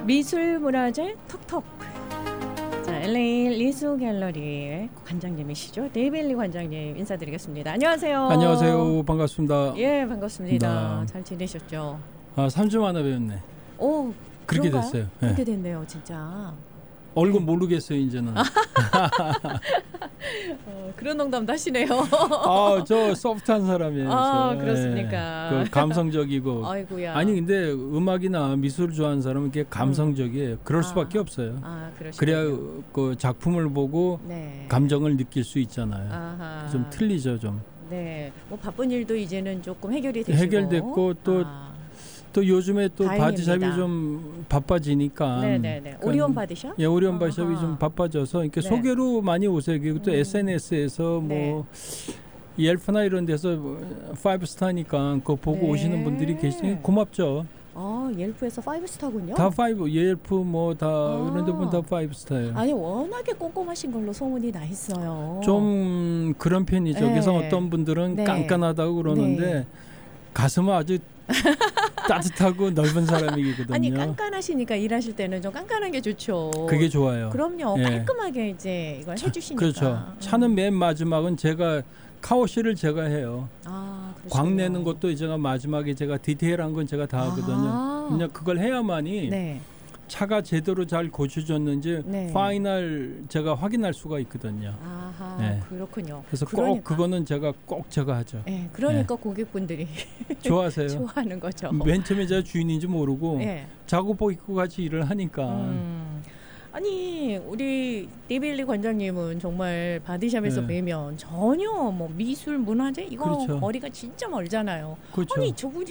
미술문화재 톡톡. 자, LA 리소 갤러리의 관장님이시죠. 데이빌리 관장님 인사드리겠습니다. 안녕하세요. 안녕하세요. 반갑습니다. 예, 반갑습니다. 잘 지내셨죠? 3주 만에 뵙네. 오, 그렇게 그런가요? 됐어요. 그렇게 네. 됐네요, 진짜. 얼굴 모르겠어요, 이제는. 그런 농담도 하시네요. 저 소프트한 사람이에요. 그렇습니까? 그 감성적이고. 아이고야. 아니 근데 음악이나 미술 좋아하는 사람은 이렇게 감성적이에요. 그럴 수밖에 없어요. 그러시군요. 그래야 그 작품을 보고 네. 감정을 느낄 수 있잖아요. 아하. 좀 틀리죠, 좀. 네, 뭐 바쁜 일도 이제는 조금 해결이 되시고. 해결됐고 또 요즘에 또 다행입니다. 바디샵이 좀 바빠지니까. 네네네. 오리온 바디샵? 예, 오리온 바디샵이 좀 바빠져서 이렇게 네. 소개로 많이 오세요. 그리고 또 SNS에서 뭐 옐프나 이런 데서 5스타니까 그거 보고 오시는 분들이 계시니 고맙죠. 옐프에서 5스타군요. 다 5, 옐프 뭐 다 이런 데 보면 다 5스타예요. 아니 워낙에 꼼꼼하신 걸로 소문이 나 있어요. 좀 그런 편이죠. 네. 그래서 어떤 분들은 네. 깐깐하다고 그러는데 네. 가슴은 아주 따뜻하고 넓은 사람이거든요. 아니 깐깐하시니까 일하실 때는 좀 깐깐한 게 좋죠. 그게 좋아요. 그럼요. 예. 깔끔하게 이제 이걸 해주시니까. 그렇죠. 차는 맨 마지막은 제가 카워실을 제가 해요. 광 내는 것도 제가 마지막에 제가 디테일한 건 제가 다 하거든요. 그냥 그걸 해야만이 네. 차가 제대로 잘 고쳐졌는지 네. 파이널 제가 확인할 수가 있거든요. 네. 그렇군요. 그래서 꼭 그거는 제가 하죠. 네, 그러니까 고객분들이 좋아하세요. 좋아하는 거죠. 맨 처음에 제가 주인인지 모르고 작업복 입고 같이 일을 하니까. 아니 우리 데이빌리 관장님은 정말 바디샵에서 뵈면 전혀 뭐 미술 문화재 이거 그렇죠. 거리가 진짜 멀잖아요. 그렇죠. 아니 저분이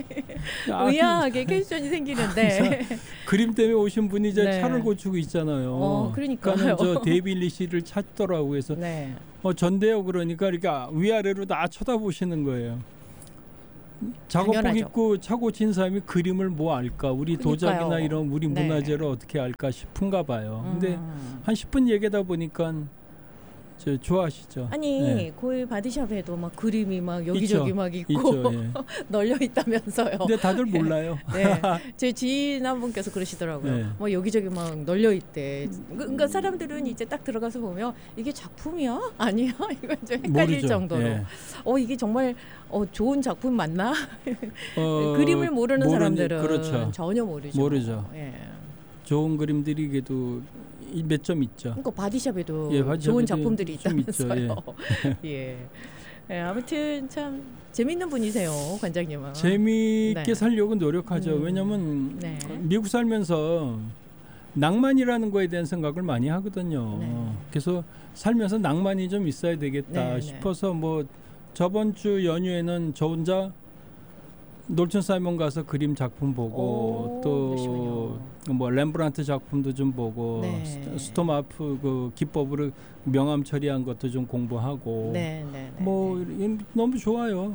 의아하게 퀘스천이 생기는데 그림 때문에 오신 분이 이제 네. 차를 고치고 있잖아요. 그러니까요. 저 데이빌리 씨를 찾더라고요. 그래서 전데요 그러니까 이렇게 위아래로 다 쳐다보시는 거예요. 작업복 당연하죠. 입고 차 고친 사람이 그림을 뭐 알까? 우리 그러니까요. 도자기나 이런 우리 문화재를 어떻게 알까 싶은가 봐요. 근데 한 10분 얘기하다 보니까 저 좋아하시죠. 아니 거의 바디샵에도 막 그림이 막 여기저기 있죠. 막 있고 있죠, 예. 널려 있다면서요. 근데 다들 몰라요. 네, 제 지인 한 분께서 그러시더라고요. 뭐 여기저기 막 널려 있대. 그러니까 사람들은 이제 딱 들어가서 보면 이게 작품이야? 아니야? 이거 좀 헷갈릴 모르죠. 정도로. 예. 이게 정말 좋은 작품 맞나? 그림을 모르는 사람들은 그렇죠. 전혀 모르죠. 모르죠. 예. 좋은 그림들이 그래도 몇 점 있죠. 그러니까 바디샵에도 바디샵에도 좋은 작품들이 좀 있다면서요. 예. 아무튼 참 재밌는 분이세요, 관장님은. 재미있게 살려고 노력하죠. 왜냐하면 미국 살면서 낭만이라는 거에 대한 생각을 많이 하거든요. 그래서 살면서 낭만이 좀 있어야 되겠다 싶어서 뭐 저번 주 연휴에는 저 혼자 놀튼 사이먼 가서 그림 작품 보고 또 뭐 렘브란트 작품도 좀 보고 스토마프 그 기법으로 명암 처리한 것도 좀 공부하고 뭐 너무 좋아요.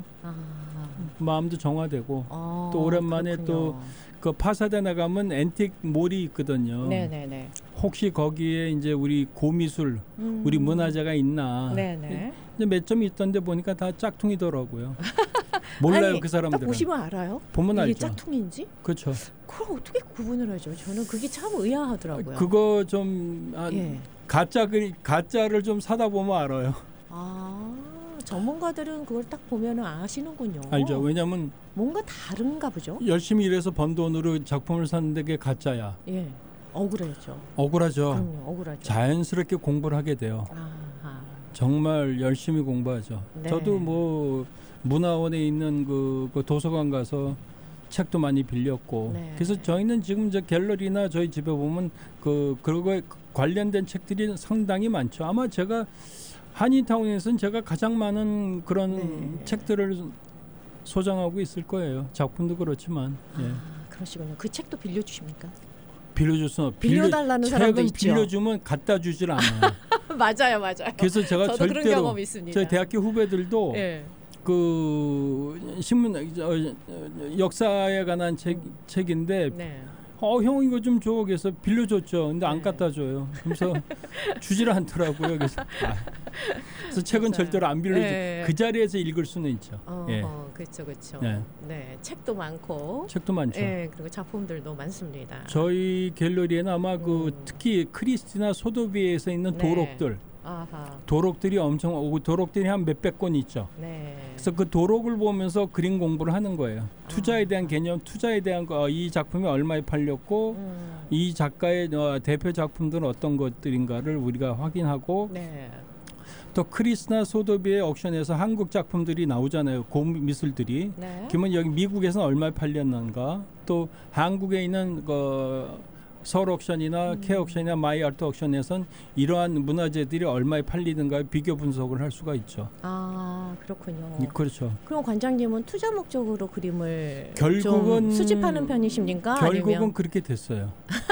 마음도 정화되고 또 오랜만에 또 그 파사데나 가면 앤틱 몰이 있거든요. 혹시 거기에 이제 우리 고미술, 우리 문화재가 있나? 근데 몇 점이 있던데 보니까 다 짝퉁이더라고요. 몰라요. 아니, 그 사람들은. 딱 보시면 알아요? 보면 이게 알죠. 짝퉁인지? 그렇죠. 그걸 어떻게 구분을 하죠? 저는 그게 참 의아하더라고요. 그거 좀 가짜를 좀 사다 보면 알아요. 전문가들은 그걸 딱 보면 아시는군요. 알죠. 왜냐하면 뭔가 다른가 보죠. 열심히 일해서 번 돈으로 작품을 샀는데 그게 가짜야. 억울하죠. 억울하죠. 그럼요, 억울하죠. 자연스럽게 공부를 하게 돼요. 정말 열심히 공부하죠. 저도 뭐 문화원에 있는 그 도서관 가서 책도 많이 빌렸고. 그래서 저희는 지금 저 갤러리나 저희 집에 보면 그거에 관련된 책들이 상당히 많죠. 아마 제가 한인타운에서는 제가 가장 많은 그런 책들을 소장하고 있을 거예요. 작품도 그렇지만. 그러시군요. 그 책도 빌려주십니까? 빌려줄 수는 빌려달라는 사람도 있죠. 책은 빌려주면 갖다 주질 않아요. 맞아요. 그래서 제가 저도 그런 절대로 경험이 있습니다. 저희 대학교 후배들도 그 신문 역사에 관한 책인데 형 이거 좀 줘. 그래서 빌려줬죠. 근데 안 갖다 줘요. 그래서 주질 않더라고요. 그래서 책은 절대로 안 빌려줘. 그 자리에서 읽을 수는 있죠. 그렇죠, 그렇죠. 네, 책도 많고. 책도 많죠. 그리고 작품들도 많습니다. 저희 갤러리에는 아마 특히 크리스티나 소도비에서 있는 도록들. 도록들이 엄청 오고 도록들이 한 몇백 권 있죠. 그래서 그 도록을 보면서 그림 공부를 하는 거예요. 투자에 대한 개념, 투자에 대한 이 작품이 얼마에 팔렸고 이 작가의 대표 작품들은 어떤 것들인가를 우리가 확인하고 또 크리스나 소도비의 옥션에서 한국 작품들이 나오잖아요. 고미술들이. 그러면 여기 미국에서는 얼마에 팔렸는가, 또 한국에 있는 서울 옥션이나 K 옥션이나 마이 아트 옥션에선 이러한 문화재들이 얼마에 팔리는가 비교 분석을 할 수가 있죠. 그렇군요. 그렇죠. 그럼 관장님은 투자 목적으로 그림을 결국은 좀 수집하는 편이십니까? 결국은 아니면? 그렇게 됐어요.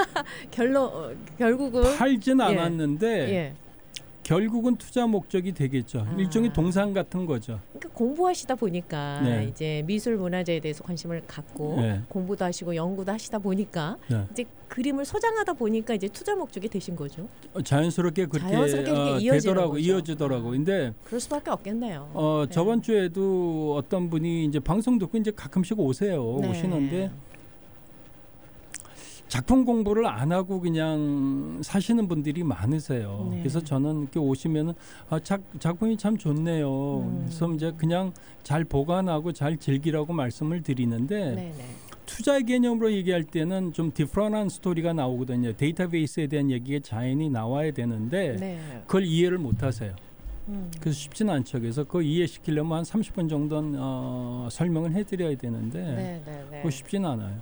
결국은 팔진 않았는데 결국은 투자 목적이 되겠죠. 일종의 동상 같은 거죠. 그러니까 공부하시다 보니까 이제 미술 문화재에 대해서 관심을 갖고 공부도 하시고 연구도 하시다 보니까 이제 그림을 소장하다 보니까 이제 투자 목적이 되신 거죠. 자연스럽게 그렇게 이어지더라고. 근데 그럴 수밖에 없겠네요. 저번 주에도 어떤 분이 이제 방송 듣고 이제 가끔씩 오시는데 작품 공부를 안 하고 그냥 사시는 분들이 많으세요. 그래서 저는 이렇게 오시면은 작품이 참 좋네요. 그래서 이제 그냥 잘 보관하고 잘 즐기라고 말씀을 드리는데 투자의 개념으로 얘기할 때는 좀 디프런한 스토리가 나오거든요. 데이터베이스에 대한 얘기가 자연히 나와야 되는데 그걸 이해를 못 하세요. 그래서 쉽지는 않죠. 그래서 그거 이해시키려면 한 30분 정도는 설명을 해드려야 되는데 그거 쉽지는 않아요.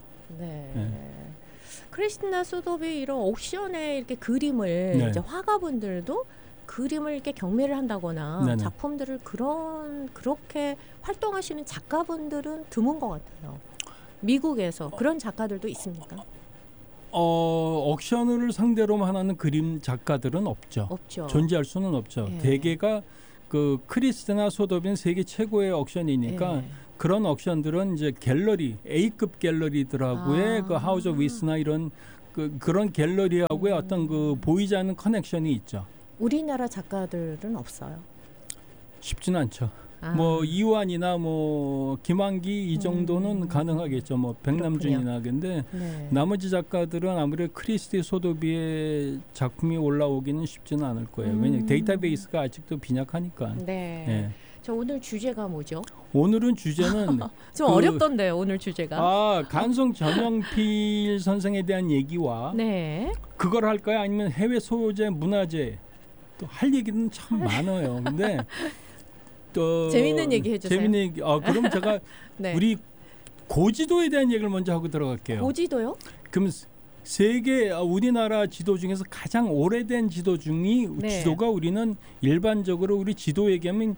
크리스티나 소도비 이런 옥션에 이렇게 그림을 이제 화가분들도 그림을 이렇게 경매를 한다거나 작품들을 그렇게 활동하시는 작가분들은 드문 것 같아요. 미국에서 그런 작가들도 있습니까? 옥션을 상대로 하는 그림 작가들은 없죠. 존재할 수는 없죠. 대개가 그 크리스티나 소도비는 세계 최고의 옥션이니까 그런 옥션들은 이제 갤러리, A급 갤러리들하고의 그 하우스 오브 위스나 이런 그런 갤러리하고의 어떤 그 보이지 않는 커넥션이 있죠. 우리나라 작가들은 없어요. 쉽지는 않죠. 뭐 이완이나 뭐 김환기 이 정도는 가능하겠죠. 뭐 백남준이나. 근데 나머지 작가들은 아무래도 크리스티 소도비의 작품이 올라오기는 쉽지는 않을 거예요. 왜냐하면 데이터베이스가 아직도 빈약하니까. 저 오늘 주제가 뭐죠? 오늘은 주제는 좀 어렵던데요. 오늘 주제가. 간송 전영필 선생에 대한 얘기와 그걸 할까요? 아니면 해외 소재 문화재 또 할 얘기는 참 많아요. 근데 또 재밌는 얘기 해주세요. 재밌는 얘기. 그럼 제가 우리 고지도에 대한 얘기를 먼저 하고 들어갈게요. 고지도요? 그럼 세계 우리나라 지도 중에서 가장 오래된 지도 중이 지도가 우리는 일반적으로 우리 지도 얘기하면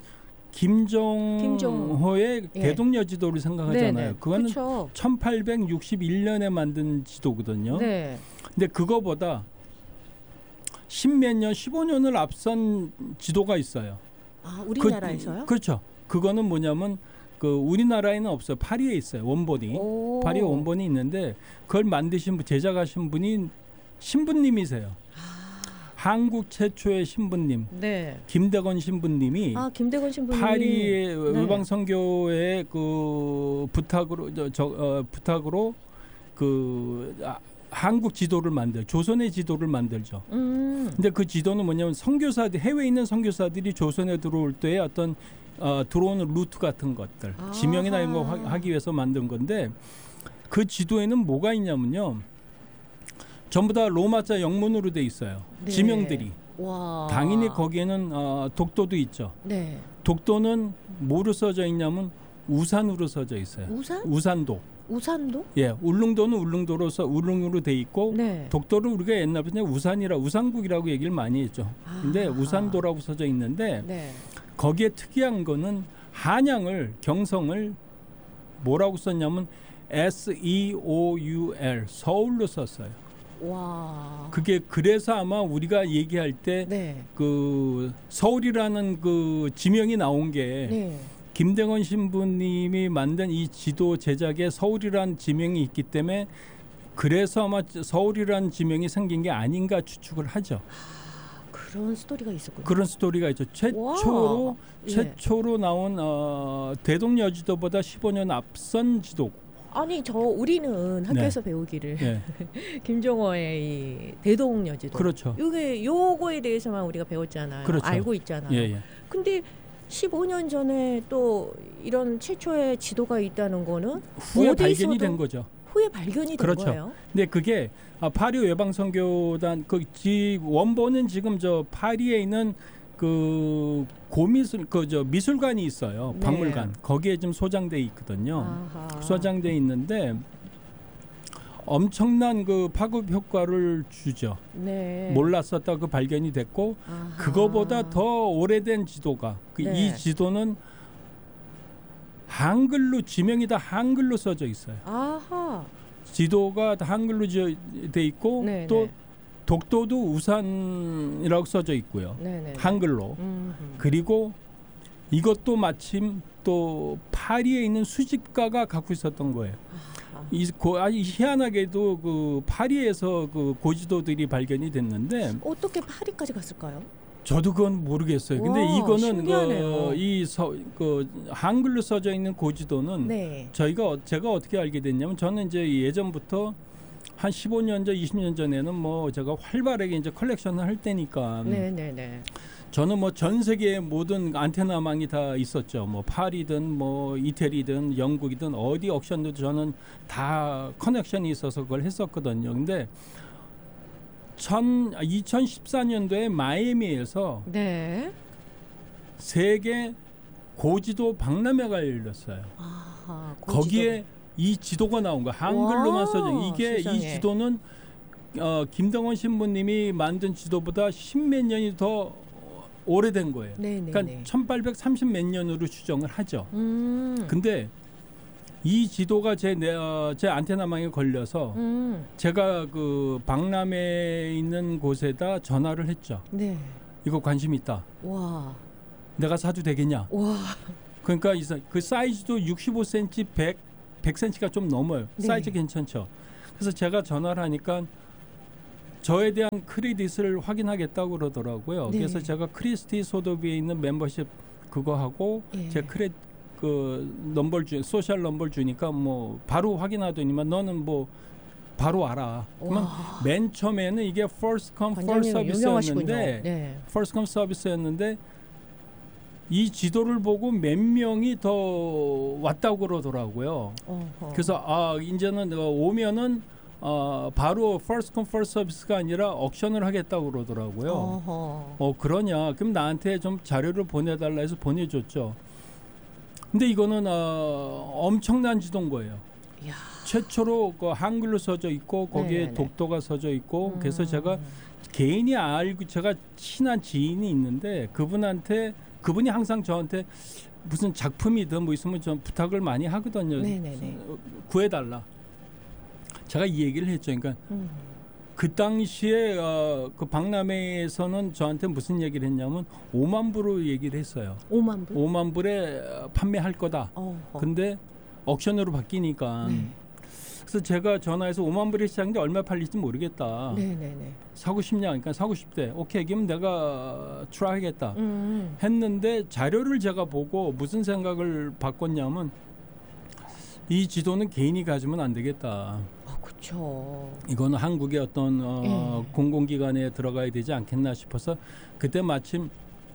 김정호의 대동여 지도를 생각하잖아요. 그거는 1861년에 만든 지도거든요. 근데 그거보다 10몇 년, 15년을 앞선 지도가 있어요. 우리나라에서요? 그렇죠. 그거는 뭐냐면 우리나라에는 없어요. 파리에 있어요. 원본이. 파리에 원본이 있는데 그걸 만드신 분, 제작하신 분이 신부님이세요. 한국 최초의 신부님, 김대건 신부님이 김대건 신부님 파리의 의방선교회 그 부탁으로 한국 지도를 조선의 지도를 만들죠. 근데 그 지도는 뭐냐면 해외에 있는 선교사들이 조선에 들어올 때의 어떤 들어오는 루트 같은 것들, 지명이나 이런 거 하기 위해서 만든 건데 그 지도에는 뭐가 있냐면요. 전부 다 로마자 영문으로 돼 있어요. 지명들이. 당연히 거기에는 독도도 있죠. 독도는 뭐로 써져 있냐면 우산으로 써져 있어요. 우산도. 예, 울릉도는 울릉으로 돼 있고 독도를 우리가 옛날부터 우산국이라고 얘기를 많이 했죠. 근데 우산도라고 써져 있는데 거기에 특이한 거는 경성을 뭐라고 썼냐면 SEOUL 서울로 썼어요. 그게 그래서 아마 우리가 얘기할 때 그 서울이라는 그 지명이 나온 게 김대건 신부님이 만든 이 지도 제작에 서울이라는 지명이 있기 때문에 그래서 아마 서울이라는 지명이 생긴 게 아닌가 추측을 하죠. 그런 스토리가 있었군요. 그런 스토리가 있죠. 최초로 나온 대동여지도보다 15년 앞선 지도. 아니 우리는 학교에서 배우기를 김종호의 이 대동여지도. 그렇죠. 요거에 대해서만 우리가 배웠잖아요. 그렇죠. 알고 있잖아요. 근데 15년 전에 또 이런 최초의 지도가 있다는 거는 후에 발견이 된 거죠. 후에 발견이 된 거예요. 근데 그게 파리 외방선교단 원본은 지금 파리에 있는 그 고미술 미술관이 있어요. 박물관. 거기에 지금 소장돼 있거든요. 아하. 소장돼 있는데 엄청난 그 파급 효과를 주죠. 네. 몰랐었다 그 발견이 됐고 아하. 그거보다 더 오래된 지도가 이 지도는 한글로 지명이 다 한글로 써져 있어요. 아하. 지도가 다 한글로 돼 있고 또 독도도 우산이라고 써져 있고요. 한글로. 그리고 이것도 마침 또 파리에 있는 수집가가 갖고 있었던 거예요. 아주 희한하게도 그 파리에서 그 고지도들이 발견이 됐는데 어떻게 파리까지 갔을까요? 저도 그건 모르겠어요. 근데 이거는 한글로 써져 있는 고지도는 제가 어떻게 알게 됐냐면 저는 이제 예전부터 한 15년 전, 20년 전에는 뭐 제가 활발하게 이제 컬렉션을 할 때니까 저는 뭐 전 세계의 모든 안테나망이 다 있었죠. 뭐 파리든 뭐 이태리든 영국이든 어디 옥션도 저는 다 커넥션이 있어서 그걸 했었거든요. 근데 2014년도에 마이애미에서 세계 고지도 박람회가 열렸어요. 거기에 이 지도가 나온 거야. 한글로만 써져. 이 지도는 김동원 신부님이 만든 지도보다 10몇 년이 더 오래된 거예요. 그러니까 1830 몇 년으로 추정을 하죠. 근데 이 지도가 제 안테나망에 걸려서 제가 그 박람회에 있는 곳에다 전화를 했죠. 이거 관심 있다. 내가 사도 되겠냐? 그러니까 그 사이즈도 65cm, 100cm가 좀 넘어요. 사이즈 괜찮죠. 그래서 제가 전화를 하니까 저에 대한 크레딧을 확인하겠다고 그러더라고요. 그래서 제가 크리스티 소도비에 있는 멤버십 그거 하고 제 소셜 넘버를 주니까 뭐 바로 확인하더니만 너는 뭐 바로 와라. 그러면 맨 처음에는 이게 first come first 서비스였는데 이 지도를 보고 몇 명이 더 왔다고 그러더라고요. 그래서 이제는 오면은 바로 first come first 서비스가 아니라 옥션을 하겠다고 그러더라고요. 그러냐? 그럼 나한테 좀 자료를 보내달라 해서 보내줬죠. 근데 이거는 엄청난 지도인 거예요. 최초로 한글로 써져 있고 거기에 독도가 써져 있고 그래서 제가 개인이 알고 제가 친한 지인이 있는데 그분이 항상 저한테 무슨 작품이든 뭐 있으면 좀 부탁을 많이 하거든요. 구해달라. 제가 이 얘기를 했죠. 그러니까 그 당시에 그 박람회에서는 저한테 무슨 얘기를 했냐면 5만 불로 얘기를 했어요. 5만 불? 5만 불에 판매할 거다. 근데 옥션으로 바뀌니까 그래서 제가 전화해서 5만 불에 시작인데 얼마 팔릴지 모르겠다. 사고 싶냐? 그러니까 사고 싶대. 오케이, 그럼 내가 트라이하겠다. 했는데 자료를 제가 보고 무슨 생각을 바꿨냐면 이 지도는 개인이 가지면 안 되겠다. 그렇죠. 이거는 한국의 어떤 공공기관에 들어가야 되지 않겠나 싶어서 그때 마침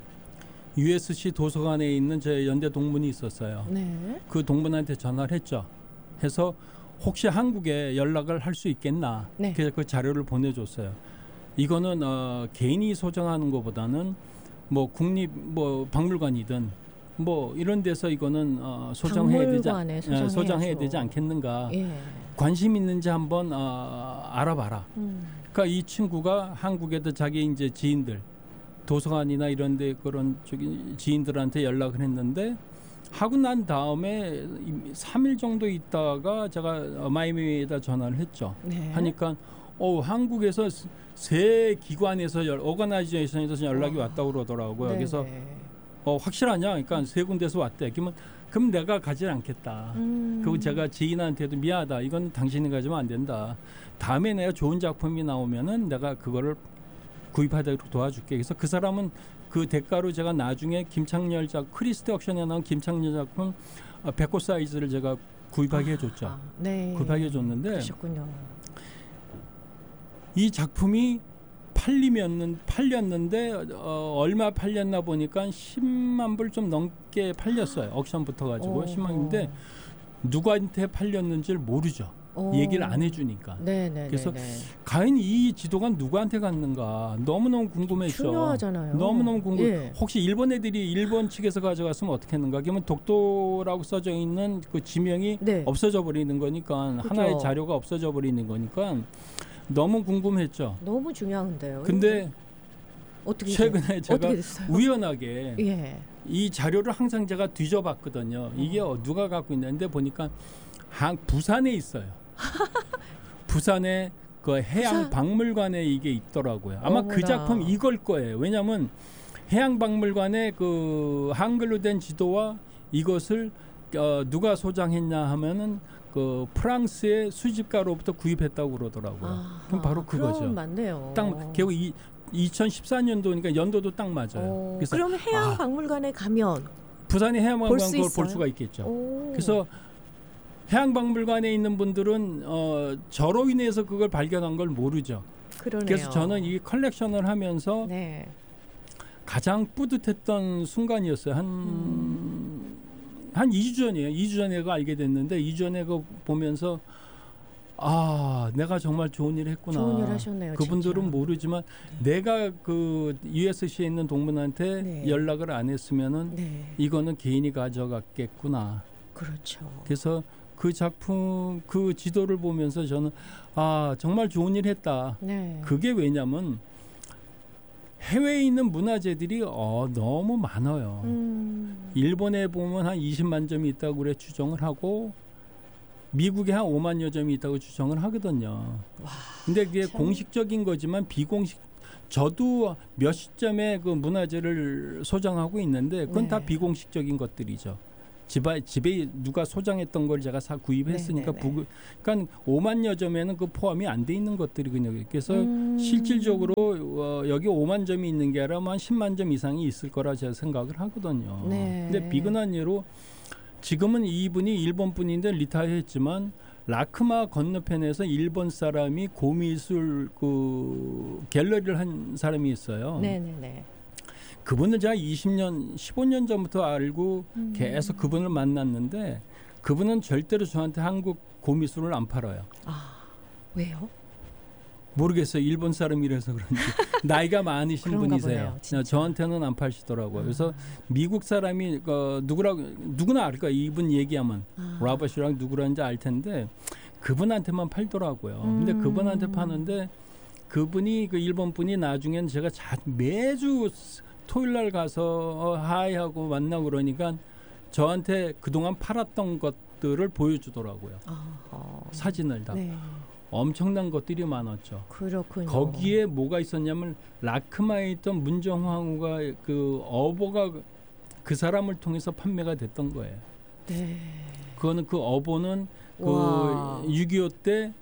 USC 도서관에 있는 제 연대 동문이 있었어요. 그 동문한테 전화를 했죠. 해서 혹시 한국에 연락을 할 수 있겠나. 그래서 그 자료를 보내줬어요. 이거는 개인이 소장하는 것보다는 뭐 국립 뭐 박물관이든 뭐 이런 데서 이거는 소장해야 되지 않겠는가. 관심 있는지 한번 알아봐라. 그러니까 이 친구가 한국에도 자기 이제 지인들 도서관이나 이런 데 그런 지인들한테 연락을 했는데 하고 난 다음에 3일 정도 있다가 제가 마이애미에다 전화를 했죠. 하니까 한국에서 세 기관에서 오거나이제이션에서 연락이 왔다고 그러더라고요. 그래서 확실하냐? 그러니까 세 군데서 왔대. 그러면 그럼 내가 가지 않겠다. 그리고 제가 지인한테도 미안하다. 이건 당신이 가지면 안 된다. 다음에 내가 좋은 작품이 나오면은 내가 그거를 구입하도록 도와줄게. 그래서 그 사람은 그 대가로 제가 나중에 김창렬 크리스트 옥션에 나온 김창렬 작품 백호 사이즈를 제가 구입하게 해줬죠. 네. 구입하게 해줬는데 그러셨군요. 이 작품이 팔렸는데 얼마 팔렸나 보니까 10만 불 좀 넘게 팔렸어요. 옥션 붙어가지고 10만인데 누구한테 팔렸는지를 모르죠. 얘기를 안 해주니까. 네네. 그래서 과연 이 지도가 누구한테 갔는가 너무너무 궁금했죠. 중요하잖아요. 너무너무 궁금. 혹시 일본 애들이 일본 측에서 가져갔으면 어떻게 했는가? 그러면 독도라고 써져 있는 그 지명이 없어져 버리는 거니까 그죠. 하나의 자료가 없어져 버리는 거니까 너무 궁금했죠. 너무 중요한데요. 근데 어떻게 최근에 제가 우연하게 이 자료를 항상 제가 뒤져봤거든요. 이게 누가 갖고 있는데 보니까 부산에 있어요. 부산에 그 해양박물관에 이게 있더라고요. 아마 그 작품 이걸 거예요. 왜냐하면 해양박물관에 그 한글로 된 지도와 이것을 누가 소장했냐 하면은 그 프랑스의 수집가로부터 구입했다고 그러더라고요. 그럼 바로 그거죠. 맞네요. 딱 결국 2014년도니까 연도도 딱 맞아요. 그래서 그럼 해양박물관에 가면 부산의 해양박물관 그걸 볼 수가 있겠죠. 그래서 해양박물관에 있는 분들은 저로 인해서 그걸 발견한 걸 모르죠. 그러네요. 그래서 저는 이 컬렉션을 하면서 가장 뿌듯했던 순간이었어요. 한 2주 전이에요. 2주 전에 그거 알게 됐는데 2주 전에 그거 보면서 내가 정말 좋은 일을 했구나. 좋은 일 하셨네요. 그분들은 진짜. 모르지만 내가 그 USC에 있는 동문한테 연락을 안 했으면은 이거는 개인이 가져갔겠구나. 그렇죠. 그래서 그 작품, 그 지도를 보면서 저는 정말 좋은 일 했다. 그게 왜냐면 해외에 있는 문화재들이 너무 많아요. 일본에 보면 한 20만 점이 있다고 그래 추정을 하고 미국에 한 5만여 점이 있다고 추정을 하거든요. 근데 그게 공식적인 거지만 비공식 저도 몇십 점의 그 문화재를 소장하고 있는데 그건 다 비공식적인 것들이죠. 집에 누가 소장했던 걸 제가 구입했으니까 그러니까 5만여 점에는 그 포함이 안 돼 있는 것들이거든요. 그래서 실질적으로 여기 5만 점이 있는 게 아니라 한 10만 점 이상이 있을 거라 제가 생각을 하거든요. 근데 비근한 예로 지금은 이분이 일본 분인데 리타이어했지만 라크마 건너편에서 일본 사람이 고미술 그 갤러리를 한 사람이 있어요. 그분을 제가 20년, 15년 전부터 알고 계속 그분을 만났는데 그분은 절대로 저한테 한국 고미술을 안 팔아요. 왜요? 모르겠어요. 일본 사람이라서 그런지. 나이가 많으신 분이세요. 보네요, 저한테는 안 파시더라고요. 그래서 미국 사람이 누구나 알 거예요. 이분 얘기하면 라버시랑 누구라는지 알 텐데 그분한테만 팔더라고요. 근데 그분한테 파는데 그분이 그 일본 분이 나중엔 제가 매주 토요일 날 가서 하이하고 만나고 그러니까 저한테 그동안 팔았던 것들을 보여주더라고요. 사진을 다. 엄청난 것들이 많았죠. 그렇군요. 거기에 뭐가 있었냐면 라크마에 있던 문정황후가 그 어보가 그 사람을 통해서 판매가 됐던 거예요. 그거는 그 어보는 그 6.25 때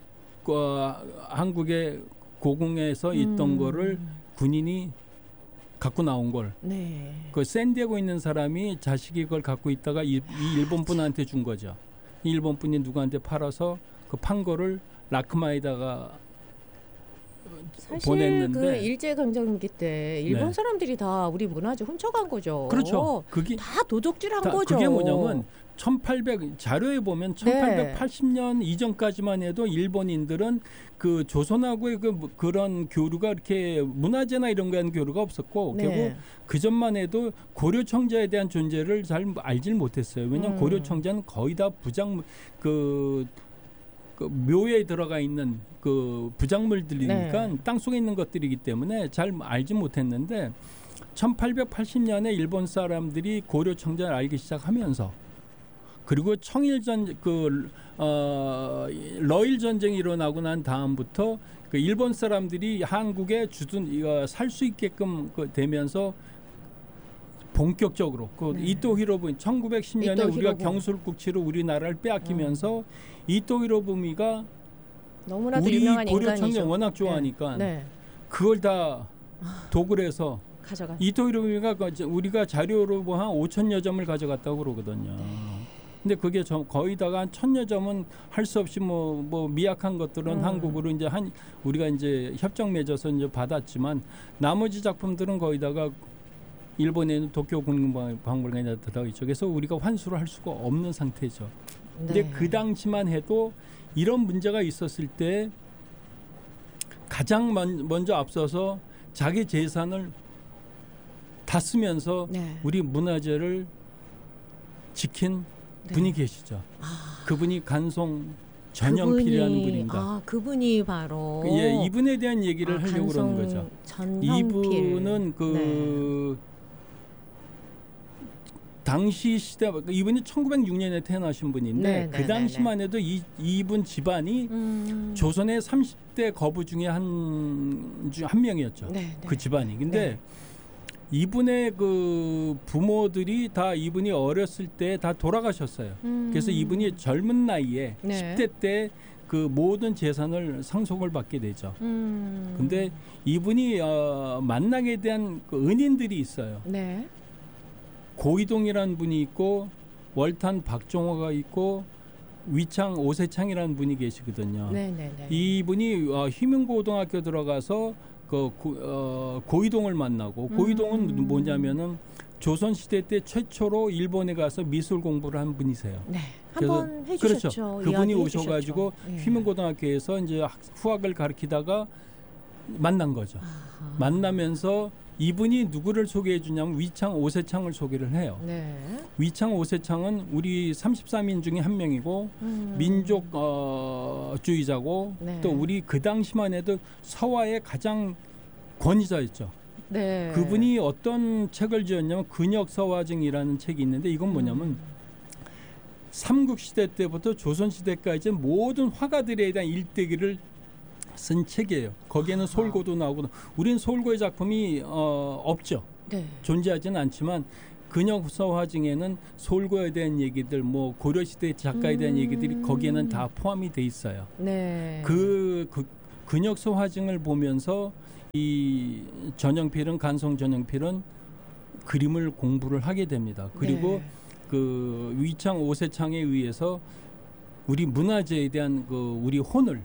한국의 고궁에서 있던 거를 군인이 갖고 나온 걸. 그 샌디에고 있는 사람이 자식이 그걸 갖고 있다가 이 일본 분한테 준 거죠. 이 일본 분이 누구한테 팔아서 그 판 거를 라크마에다가 사실 보냈는데 그 일제강점기 때 일본 사람들이 다 우리 문화재 훔쳐간 거죠. 그렇죠. 그게 다 도적질한 거죠. 그게 뭐냐면 1800 자료에 보면 1880년 이전까지만 해도 일본인들은 그 조선하고의 그런 교류가 이렇게 문화재나 이런 거에 대한 교류가 없었고 결국 그 전만 해도 고려 청자에 대한 존재를 잘 알질 못했어요. 왜냐하면 고려 청자는 거의 다 그 묘에 들어가 있는 그 부작물들이니까 땅속에 있는 것들이기 때문에 잘 알지 못했는데 1880년에 일본 사람들이 고려 청자를 알기 시작하면서 그리고 청일전 러일 전쟁이 일어나고 난 다음부터 그 일본 사람들이 한국에 살 수 있게끔 되면서 본격적으로 이토 히로부미 1910년에 이토 우리가 히로부미. 경술국치로 우리나라를 빼앗기면서 이토 히로부미가 너무나도 우리 유명한 고려 인간이죠. 청년 워낙 좋아하니까 그걸 다 독을 해서 이토 히로부미가 우리가 자료로 뭐 한 5,000여 점을 가져갔다고 그러거든요. 근데 그게 거의다가 한 1,000여 점은 할 수 없이 뭐 미약한 것들은 한국으로 이제 우리가 이제 협정 맺어서 이제 받았지만 나머지 작품들은 거의다가 일본에 있는 도쿄 국립박물관에 들어가 있죠. 그래서 우리가 환수를 할 수가 없는 상태죠. 근데 그 당시만 해도 이런 문제가 있었을 때 가장 먼저 앞서서 자기 재산을 다 쓰면서 우리 문화재를 지킨 분이 계시죠. 그분이 간송 전영필이라는 분입니다. 그분이 바로 이분에 대한 얘기를 하려고 그러는 거죠. 전형필. 이분은 당시 시대 이분이 1906년에 태어나신 분인데 그 당시만 해도 이분 집안이 조선의 30대 거부 중에 한 명이었죠. 그 집안이. 근데 이분의 그 부모들이 다 이분이 어렸을 때 다 돌아가셨어요. 그래서 이분이 젊은 나이에 10대 때 그 모든 재산을 상속을 받게 되죠. 근데 이분이 만나게 된 그 은인들이 있어요. 고이동이라는 분이 있고 월탄 박종호가 있고 위창 오세창이라는 분이 계시거든요. 이분이 희문고등학교 들어가서 고이동을 만나고 고이동은 뭐냐면은 조선시대 때 최초로 일본에 가서 미술 공부를 한 분이세요. 한번 해주셨죠. 그렇죠. 그분이 오셔가지고 희문고등학교에서 이제 후학을 가르치다가 만난 거죠. 만나면서 이분이 누구를 소개해 주냐면 위창 오세창을 소개를 해요. 위창 오세창은 우리 33인 중에 한 명이고 민족주의자고 또 우리 그 당시만 해도 서화의 가장 권위자였죠. 그분이 어떤 책을 지었냐면 근역서화증이라는 책이 있는데 이건 뭐냐면 삼국시대 때부터 조선시대까지 모든 화가들에 대한 일대기를 쓴 책이에요. 거기에는 솔고도 나오고 우린 솔고의 작품이 없죠. 존재하지는 않지만 근역서화증에는 솔고에 대한 얘기들 뭐 고려시대 작가에 대한 얘기들이 거기에는 다 포함이 돼 있어요. 그 근역서화증을 보면서 이 간송 전영필은 그림을 공부를 하게 됩니다. 그리고 그 위창 오세창에 의해서 우리 문화재에 대한 우리 혼을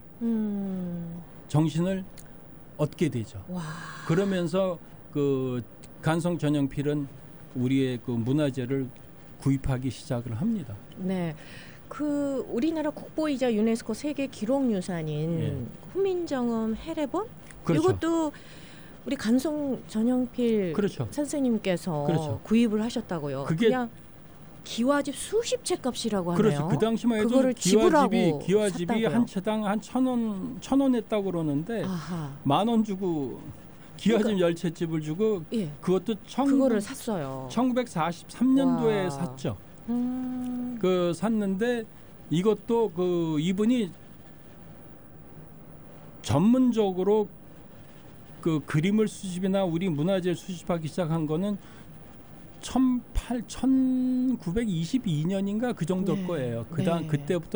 정신을 얻게 되죠. 그러면서 그 간송 전영필은 우리의 그 문화재를 구입하기 시작을 합니다. 그 우리나라 국보이자 유네스코 세계 기록유산인 훈민정음 해례본 이것도 우리 간송 전영필 선생님께서 구입을 하셨다고요. 그냥 기와집 수십 채 값이라고 하네요. 그 당시만 해도 그거를 기와집이 한 채당 한 1,000원 했다고 그러는데 10,000원 주고 기와집 10채집을 주고 그것도 그거를 샀어요. 1943년도에 샀죠. 샀는데 이것도 이분이 전문적으로 그림을 수집이나 우리 문화재를 수집하기 시작한 거는 1922년인가 그 정도일 거예요. 그때부터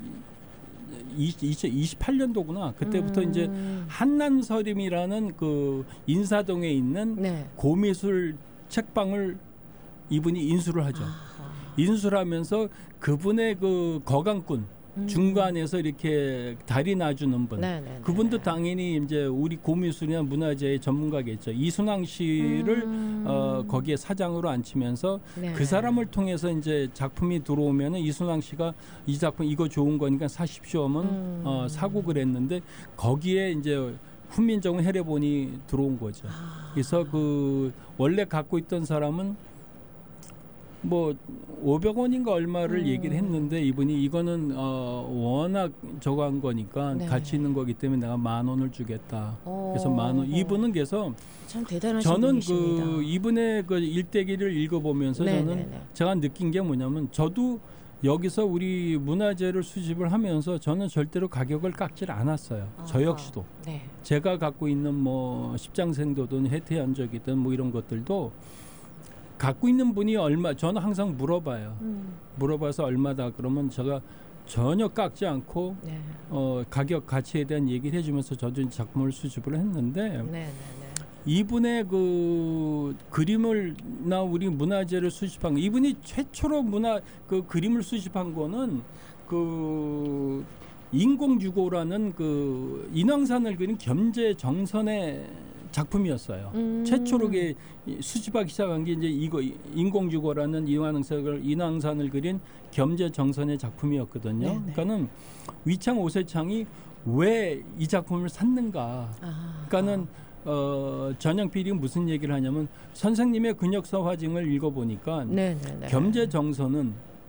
28년도구나. 그때부터 이제 한남서림이라는 그 인사동에 있는 고미술 책방을 이분이 인수를 하죠. 인수를 하면서 그분의 그 거강꾼 중간에서 이렇게 다리 놔주는 분, 그분도 당연히 이제 우리 고미술이나 문화재의 전문가겠죠. 이순왕 씨를 거기에 사장으로 앉히면서 그 사람을 통해서 이제 작품이 들어오면은 이순왕 씨가 이 작품 이거 좋은 거니까 사십시오 하면 사고 그랬는데 거기에 이제 훈민정음 해례본이 들어온 거죠. 그래서 원래 갖고 있던 사람은 뭐 500원인가 얼마를 얘기를 했는데 이분이 이거는 워낙 저거 한 거니까 가치 있는 거기 때문에 내가 10,000원을 주겠다. 그래서 10,000원. 이분은 그래서 참 대단하신 분이십니다. 저는 이분의 그 일대기를 읽어보면서 저는 제가 느낀 게 뭐냐면 저도 여기서 우리 문화재를 수집을 하면서 저는 절대로 가격을 깎질 않았어요. 저 역시도. 제가 갖고 있는 뭐 십장생도든 해태연적이든 뭐 이런 것들도 갖고 있는 분이 얼마, 저는 항상 물어봐요. 물어봐서 얼마다 그러면 제가 전혀 깎지 않고 네. 가격 가치에 대한 얘기를 해주면서 저도 작품을 수집을 했는데 네. 이분의 그 그림을 나 우리 문화재를 수집한 거, 이분이 최초로 그 그림을 수집한 거는 그 인공주고라는 그 인왕산을 그린 겸재정선의 작품이었어요. 최초로 수집하기 시작한 게 이제 이거 인공주고라는 인왕산을 그린 겸재정선의 작품이었거든요. 네네. 그러니까는 위창 오세창이 왜 이 작품을 샀는가? 그러니까는 전영필이 무슨 얘기를 하냐면 선생님의 근역서 화징을 읽어보니까 겸재정선은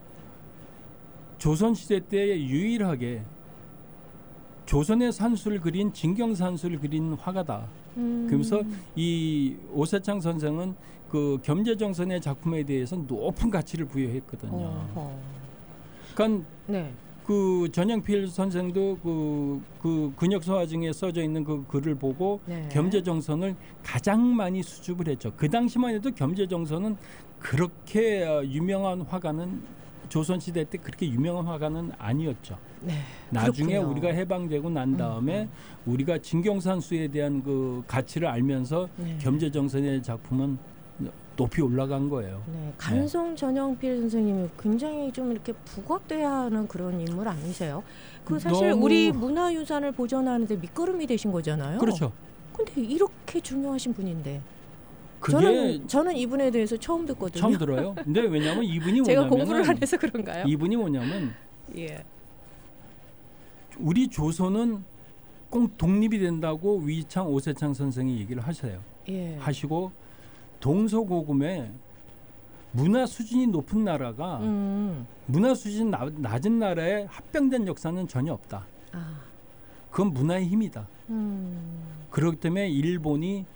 조선시대 때 유일하게 조선의 산수를 그린 진경산수를 그린 화가다. 그러면서 이 오세창 선생은 그 겸재정선의 작품에 대해서 높은 가치를 부여했거든요. 그러니까 그 전영필 선생도 그 근역서 화증에 써져 있는 그 글을 보고 겸재정선을 가장 많이 수집을 했죠. 그 당시만 해도 겸재정선은 그렇게 유명한 화가는 조선시대 때 그렇게 유명한 화가는 아니었죠. 나중에 그렇군요. 우리가 해방되고 난 다음에 우리가 진경산수에 대한 그 가치를 알면서 겸재정선의 작품은 높이 올라간 거예요. 간송 전영필 선생님이 굉장히 좀 이렇게 부각돼야 하는 그런 인물 아니세요? 그 사실 우리 문화유산을 보존하는데 밑거름이 되신 거잖아요. 그렇죠. 근데 이렇게 중요하신 분인데. 그게 저는 이분에 대해서 처음 듣거든요. 처음 들어요? 근데 왜냐하면 이분이 제가 공부를 안 해서 그런가요? 이분이 뭐냐면 우리 조선은 꼭 독립이 된다고 위창 오세창 선생이 얘기를 하셔요. 하시고 동서고금에 문화 수준이 높은 나라가 문화 수준이 낮은 나라에 합병된 역사는 전혀 없다. 그건 문화의 힘이다. 그렇기 때문에 일본이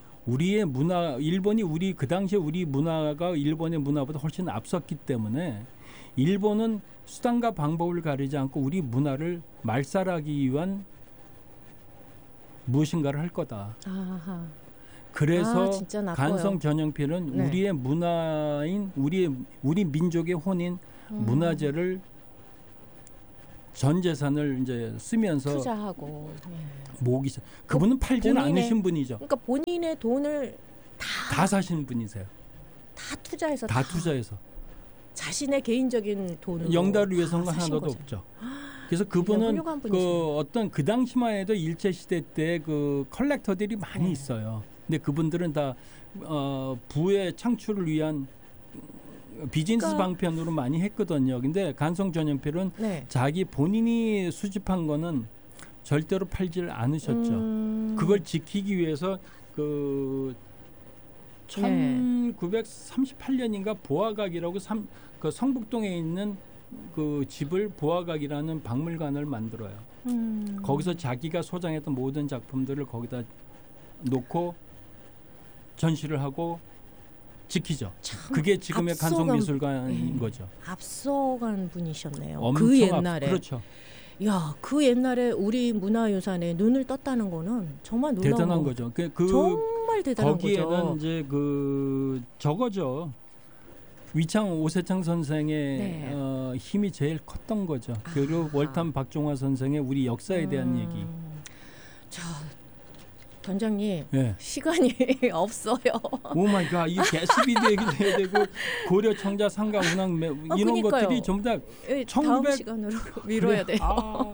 우리 그 당시에 우리 문화가 일본의 문화보다 훨씬 앞섰기 때문에 일본은 수단과 방법을 가리지 않고 우리 문화를 말살하기 위한 무엇인가를 할 거다. 그래서 간송 전영필은 우리의 문화인 우리 민족의 혼인 문화재를 전 재산을 이제 쓰면서 투자하고 모으기 그분은 팔지는 않으신 분이죠. 그러니까 본인의 돈을 다 사시는 분이세요. 다 투자해서 자신의 개인적인 돈으로 영달을 위해서는 하나도 없죠. 그래서 그분은 그 당시만 해도 일제 시대 때 그 컬렉터들이 많이 있어요. 근데 그분들은 다 부의 창출을 위한 비즈니스 방편으로 많이 했거든요. 근데 간송 전영필은 자기 본인이 수집한 거는 절대로 팔지를 않으셨죠. 그걸 지키기 위해서 그 1938년인가 보아각이라고 그 성북동에 있는 그 집을 보아각이라는 박물관을 만들어요. 거기서 자기가 소장했던 모든 작품들을 거기다 놓고 전시를 하고 지키죠. 그게 지금의 간송미술관인 거죠. 앞서간 분이셨네요. 그 옛날에. 그렇죠. 야, 그 옛날에 우리 문화유산에 눈을 떴다는 거는 정말 놀라운 대단한 거죠. 정말 대단한 거기에는 거죠. 거기에는 이제 그 저거죠. 위창 오세창 선생의 힘이 제일 컸던 거죠. 그리고 월탐 박종화 선생의 우리 역사에 대한 얘기. 전장님 시간이 없어요. 오 마이 갓, 이 게스비드 얘기도 해야 되고 고려 청자 상가 문학 이런 것들이 전부 다 다음 시간으로 미뤄야 돼요.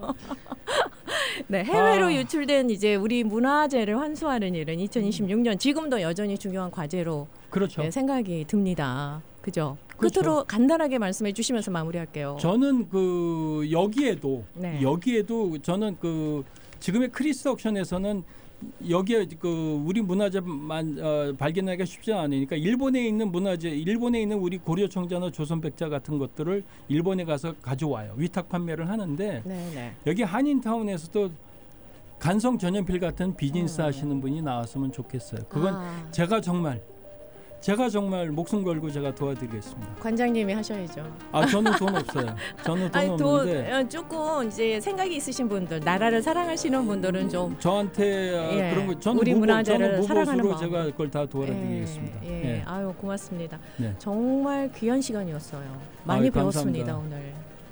해외로 유출된 이제 우리 문화재를 환수하는 일은 2026년 지금도 여전히 중요한 과제로 생각이 듭니다. 그죠? 끝으로 간단하게 말씀해 주시면서 마무리할게요. 저는 그 여기에도 저는 그 지금의 크리스 옥션에서는 여기에 그 우리 문화재만 발견하기가 쉽지 않으니까 일본에 있는 문화재, 일본에 있는 우리 고려 청자나 조선 백자 같은 것들을 일본에 가서 가져와요. 위탁 판매를 하는데 여기 한인타운에서도 간송 전연필 같은 비즈니스 하시는 분이 나왔으면 좋겠어요. 그건 제가 정말 제가 정말 목숨 걸고 제가 도와드리겠습니다. 관장님이 하셔야죠. 저는 돈 없어요. 저는 돈 없는데 조금 이제 생각이 있으신 분들, 나라를 사랑하시는 분들은 좀 저한테 그런 거 저는 우리 문화재를 사랑하는 마음. 제가 그걸 다 도와드리겠습니다. 아유 고맙습니다. 네. 정말 귀한 시간이었어요. 많이 배웠습니다 오늘.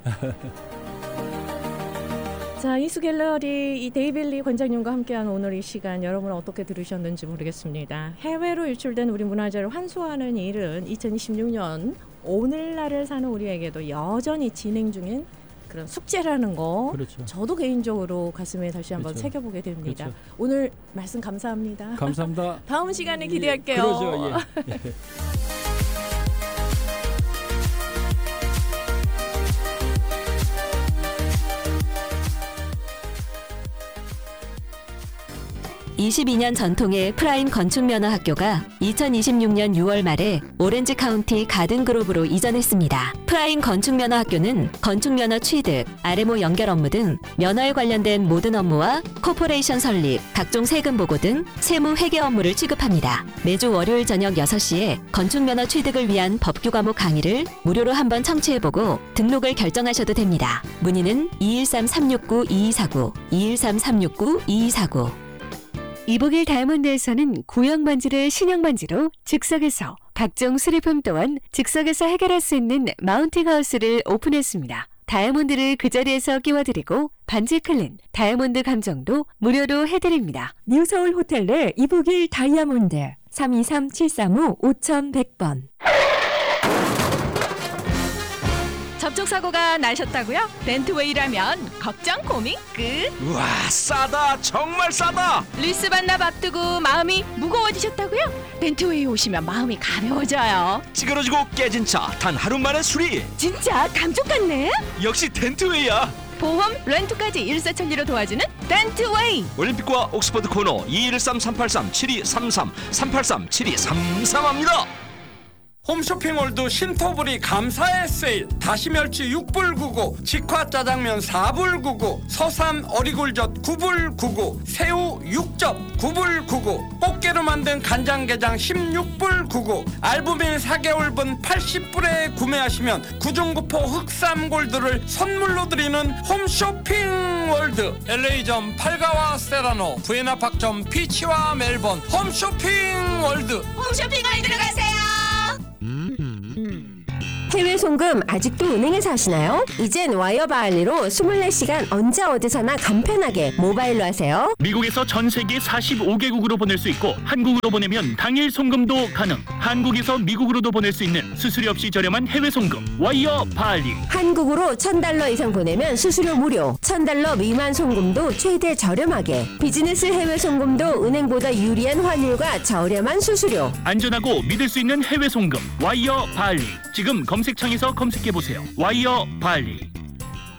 자, 이수 갤러리 이 데이빌리 관장님과 함께한 오늘 이 시간 여러분은 어떻게 들으셨는지 모르겠습니다. 해외로 유출된 우리 문화재를 환수하는 일은 2026년 오늘날을 사는 우리에게도 여전히 진행 중인 그런 숙제라는 거. 그렇죠. 저도 개인적으로 가슴에 다시 한번 새겨보게 됩니다. 그렇죠. 오늘 말씀 감사합니다. 감사합니다. 다음 시간에 기대할게요. 그러죠. 예. 22년 전통의 프라임 건축면허학교가 2026년 6월 말에 오렌지 카운티 가든그로브로 이전했습니다. 프라임 건축면허학교는 건축면허 취득, RMO 연결 업무 등 면허에 관련된 모든 업무와 코퍼레이션 설립, 각종 세금 보고 등 세무 회계 업무를 취급합니다. 매주 월요일 저녁 6시에 건축면허 취득을 위한 법규 과목 강의를 무료로 한번 청취해보고 등록을 결정하셔도 됩니다. 문의는 213-369-2249, 213-369-2249. 이복일 다이아몬드에서는 구형 반지를 신형 반지로 즉석에서, 각종 수리품 또한 즉석에서 해결할 수 있는 마운팅 하우스를 오픈했습니다. 다이아몬드를 그 자리에서 끼워드리고 반지 클린, 다이아몬드 감정도 무료로 해드립니다. 뉴서울 호텔 내 이복일 다이아몬드 323-735-5100번. 접촉사고가 나셨다고요? 벤트웨이라면 걱정 고민 끝. 우와, 싸다, 정말 싸다. 리스 반납 앞두고 마음이 무거워지셨다고요? 벤트웨이 오시면 마음이 가벼워져요. 찌그러지고 깨진 차 단 하루 만에 수리. 진짜 감쪽 같네. 역시 덴트웨이야. 보험, 렌트까지 일사천리로 도와주는 덴트웨이. 올림픽과 옥스퍼드 코너 213-383-7233 383-7233합니다. 홈쇼핑몰드 신토부리 감사의 세일, 다시멸치 6불 99, 직화짜장면 4불 99, 서산 어리굴젓 9불 99, 새우 6접 9불 99, 꽃게로 만든 간장게장 16불 99, 알부민 4개월분 80불에 구매하시면 구중구포 흑삼골드를 선물로 드리는 홈쇼핑월드. LA점 팔가와 세라노, 부에나팍점 피치와 멜번. 홈쇼핑월드. 홈쇼핑월드로 가세요. 해외 송금 아직도 은행에서 하시나요? 이젠 와이어바알리로 24시간 언제 어디서나 간편하게 모바일로 하세요. 미국에서 전 세계 45개국으로 보낼 수 있고 한국으로 보내면 당일 송금도 가능. 한국에서 미국으로도 보낼 수 있는 수수료 없이 저렴한 해외 송금 와이어바알리. 한국으로 $1,000 이상 보내면 수수료 무료, $1,000 미만 송금도 최대 저렴하게, 비즈니스 해외 송금도 은행보다 유리한 환율과 저렴한 수수료. 안전하고 믿을 수 있는 해외 송금 와이어바알리. 지금 검색창에서 검색해보세요. 와이어바알리.